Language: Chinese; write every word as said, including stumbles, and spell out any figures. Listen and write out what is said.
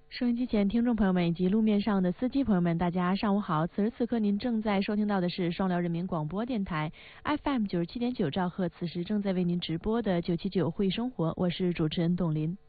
收音机前听众朋友们以及路面上的司机朋友们，大家上午好！此时此刻您正在收听到的是双辽人民广播电台 F M 九十七点九兆赫，此时正在为您直播的九七九会生活，我是主持人董林。